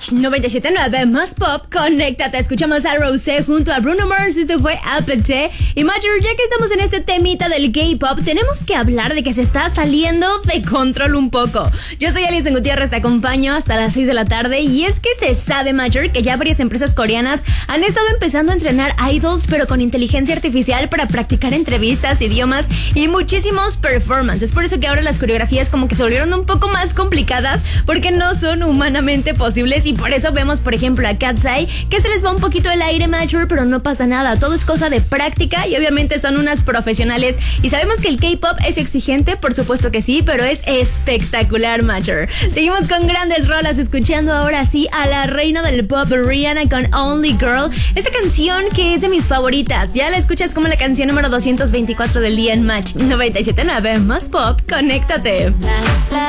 Match 97.9 más pop, conéctate. Escuchamos a Rosé junto a Bruno Mars. Este fue Appetite. Y Major, ya que estamos en este temita del K-pop, tenemos que hablar de que se está saliendo de control un poco. Yo soy Alison Gutiérrez, te acompaño hasta las 6 de la tarde. Y es que se sabe, Major, que ya varias empresas coreanas han estado empezando a entrenar idols, pero con inteligencia artificial para practicar entrevistas, idiomas y muchísimos performances. Por eso que ahora las coreografías como que se volvieron un poco más complicadas porque no son humanamente posibles. Y por eso vemos, por ejemplo, a Katseye, que se les va un poquito el aire, Major, pero no pasa nada. Todo es cosa de práctica y obviamente son unas profesionales. Y sabemos que el K-pop es exigente, por supuesto que sí, pero es espectacular, Major. Seguimos con grandes rolas, escuchando ahora sí a la reina del pop, Rihanna, con Only Girl. Esta canción que es de mis favoritas. Ya la escuchas como la canción número 224 del día en Match 97.9 más pop. Conéctate.